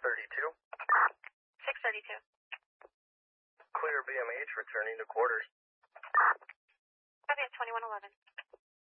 632. 632. Clear BMH returning to quarters. Copy at 2111.